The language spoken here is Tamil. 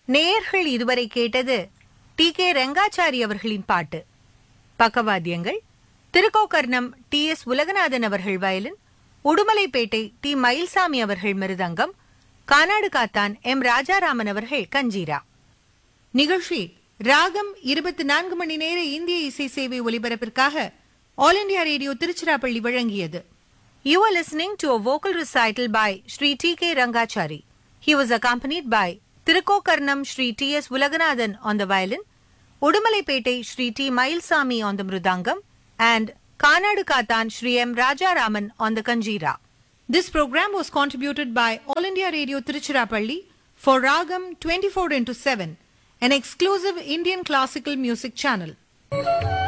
நேயர்கள் இதுவரை கேட்டது டி.கே. ரங்காச்சாரி அவர்களின் பாட்டு. பக்கவாத்தியங்கள் திருக்கோக்கர்ணம் டி.எஸ். உலகநாதன் அவர்கள் வயலின், உடுமலைப்பேட்டை டி. மயில்சாமி அவர்கள் மிருதங்கம், கானாடு காத்தான் எம். ராஜாராமன் அவர்கள் கஞ்சீரா. நிகழ்ச்சி ராகம் 24 மணி நேர இந்திய இசை சேவை ஒலிபரப்பிற்காக ஆல் இண்டியா ரேடியோ திருச்சிராப்பள்ளி வழங்கியது. You are listening to a vocal recital by Sri T.K. Rangachari. He was accompanied by Tirukkokarnam Sri T.S. Ulaganathan on the violin, Udumalaippettai Sri T. Mailsamy on the mridangam, and Kanadu Kathan Sri M. Rajaraman on the kanjira. This program was contributed by All India Radio Tiruchirappalli for Ragam 24/7, an exclusive Indian classical music channel.